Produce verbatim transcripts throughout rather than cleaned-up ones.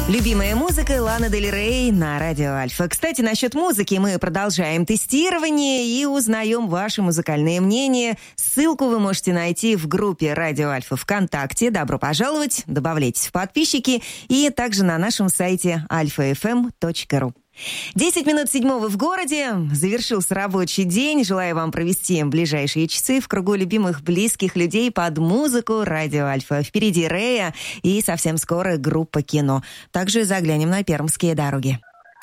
Любимая музыка Лана Дель Рей на Радио Альфа. Кстати, насчет музыки мы продолжаем тестирование и узнаем ваши музыкальные мнения. Ссылку вы можете найти в группе Радио Альфа ВКонтакте. Добро пожаловать, добавляйтесь в подписчики и также на нашем сайте альфа эф эм точка ру. Десять минут седьмого в городе. Завершился рабочий день. Желаю вам провести ближайшие часы в кругу любимых близких людей под музыку Радио Альфа. Впереди Рея и совсем скоро группа Кино. Также заглянем на пермские дороги.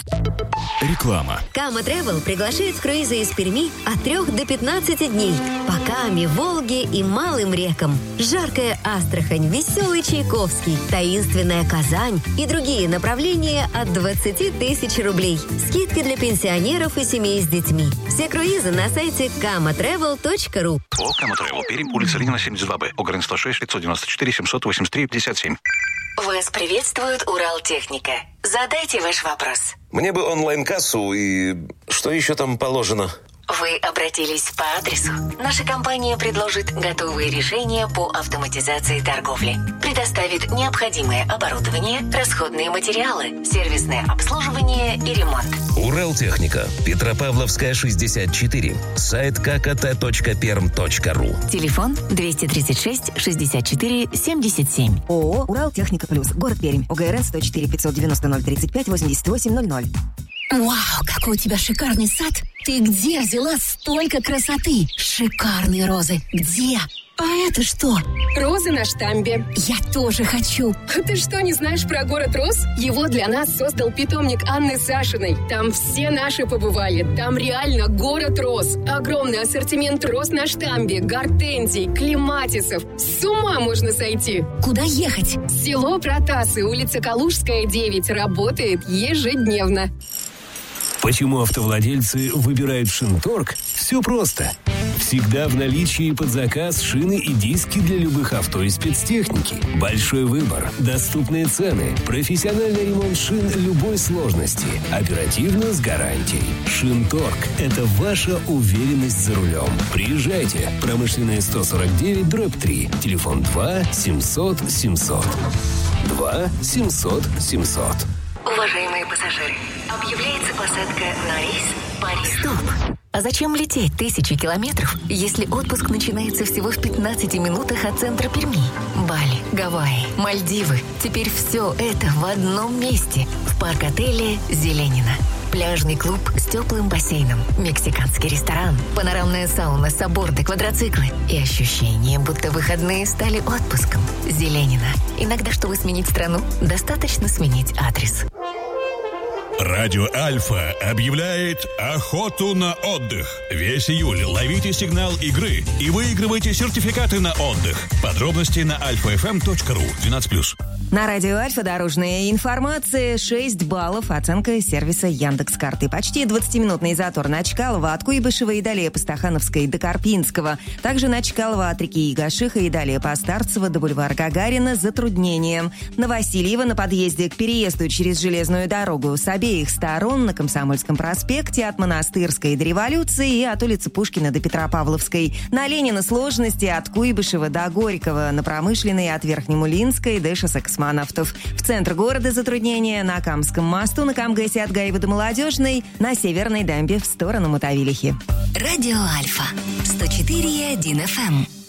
Реклама. Кама Travel приглашает в круизы из Перми от трех до пятнадцати дней по Каме, Волге и малым рекам. Жаркая Астрахань, веселый Чайковский, таинственная Казань и другие направления от двадцати тысяч рублей. Скидки для пенсионеров и семей с детьми. Все круизы на сайте кама трэвел точка ру. О, Кама Travel, Пермь, улица Ленина, семьдесят два Б, Огрен сто шесть, пятьсот девяносто четыре, семьсот восемьдесят три, пятьдесят семь. Вас приветствует Уралтехника. Задайте ваш вопрос. Мне бы онлайн-кассу и что еще там положено? Вы обратились по адресу. Наша компания предложит готовые решения по автоматизации торговли. Предоставит необходимое оборудование, расходные материалы, сервисное обслуживание и ремонт. Уралтехника. Петропавловская, шестьдесят четыре. Сайт как а тэ точка перм точка ру. Телефон двести тридцать шесть шестьдесят четыре семьдесят семь. ООО «Уралтехника Плюс». Город Пермь. о гэ эр эн сто четыре пятьсот девяносто ноль тридцать пять восемьдесят восемь ноль ноль. Вау, какой у тебя шикарный сад! Ты где взяла столько красоты? Шикарные розы. Где? А это что? Розы на штамбе. Я тоже хочу. Ты что, не знаешь про город роз? Его для нас создал питомник Анны Сашиной. Там все наши побывали. Там реально город роз. Огромный ассортимент роз на штамбе, гортензий, клематисов. С ума можно сойти. Куда ехать? Село Протасы, улица Калужская, девять. Работает ежедневно. Почему автовладельцы выбирают Шинторг? Все просто. Всегда в наличии под заказ шины и диски для любых авто и спецтехники. Большой выбор, доступные цены, профессиональный ремонт шин любой сложности, оперативно с гарантией. Шинторг – это ваша уверенность за рулем. Приезжайте. Промышленная сто сорок девять дробь три. Телефон два семьсот семьсот. два семьсот семьсот. Уважаемые пассажиры, объявляется посадка на рейс Париж. Стоп! А зачем лететь тысячи километров, если отпуск начинается всего в пятнадцати минутах от центра Перми? Бали, Гавайи, Мальдивы. Теперь все это в одном месте. В парк-отеле «Зеленина». Пляжный клуб с теплым бассейном, мексиканский ресторан, панорамная сауна, сабборды, квадроциклы и ощущение, будто выходные стали отпуском. «Зеленина». Иногда, чтобы сменить страну, достаточно сменить адрес. Радио Альфа объявляет охоту на отдых. Весь июль ловите сигнал игры и выигрывайте сертификаты на отдых. Подробности на альфа эф эм точка ру. двенадцать плюс. На Радио Альфа дорожная информация. шесть баллов. Оценка сервиса Яндекс.Карты. Почти двадцатиминутный затор на Чкалова от Куйбышева и далее по Стахановской до Карпинского. Также на Чкалова от реки Игашиха и далее по Старцево до бульвара Гагарина с затруднением. На Васильева на подъезде к переезду через железную дорогу с обеих сторон на Комсомольском проспекте от Монастырской до Революции и от улицы Пушкина до Петропавловской. На Ленина сложности от Куйбышева до Горького, на Промышленной от Верхнемулинской до шоссе Космонавтов. В центр города затруднения на Камском мосту, на Камгэсе от Гаева до Молодежной, на Северной дамбе в сторону Мотовилихи. Радио Альфа сто четыре и один эф эм.